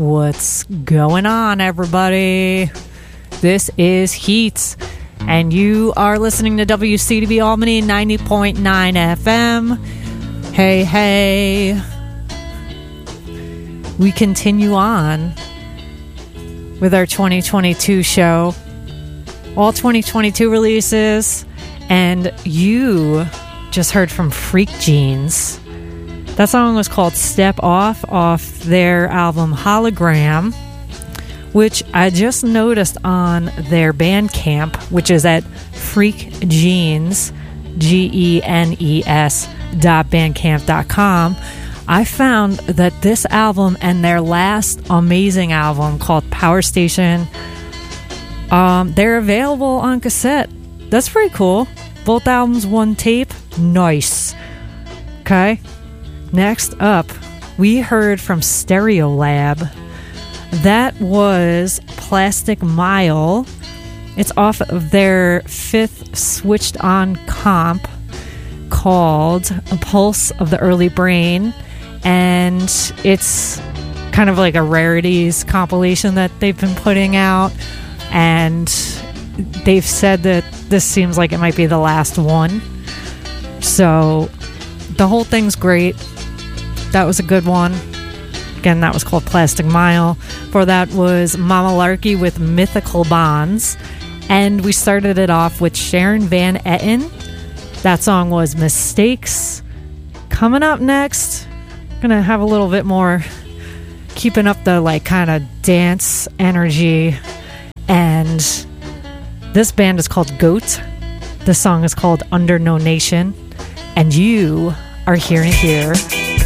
What's going on, everybody? This is Heat, and you are listening to WCDB Albany 90.9 FM. Hey, hey. We continue on with our 2022 show. All 2022 releases, and you just heard from Freak Jeans. That song was called Step off their album Hologram, which I just noticed on their Bandcamp, which is at freakgenes, GENES.bandcamp.com. I found that this album and their last amazing album called Power Station, they're available on cassette. That's pretty cool. Both albums, one tape. Nice. Okay. Next up, we heard from Stereolab. That was Plastic Mile. It's off of their fifth switched on comp called A Pulse of the Early Brain. And it's kind of like a rarities compilation that they've been putting out. And they've said that this seems like it might be the last one. So the whole thing's great. That was a good one. Again, that was called Plastic Mile. For that was Mama Larky with Mythical Bonds. And we started it off with Sharon Van Etten. That song was Mistakes. Coming up next, gonna have a little bit more keeping up the like kind of dance energy. And this band is called Goat. The song is called Under No Nation. And you are hearing it here